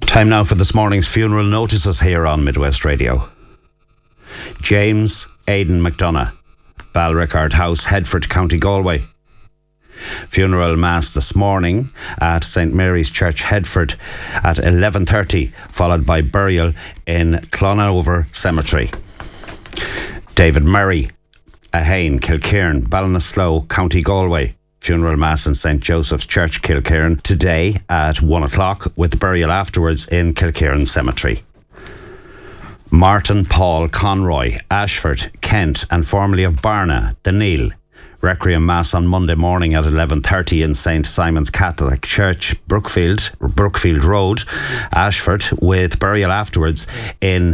Time now for this morning's funeral notices here on Midwest Radio. James Aidan McDonough, Balrickard House, Headford, County Galway. Funeral mass this morning at St Mary's Church, Headford at 11:30, followed by burial in Clonover Cemetery. David Murray, Ahane, Kilcairn, Ballinasloe, County Galway. Funeral mass in St Joseph's Church, Kilcairn, today at 1 o'clock, with burial afterwards in Kilcairn Cemetery. Martin Paul Conroy, Ashford, Kent, and formerly of Barna, the Neil. Requiem Mass on Monday morning at 11:30 in St Simon's Catholic Church, Brookfield Road, Ashford, with burial afterwards in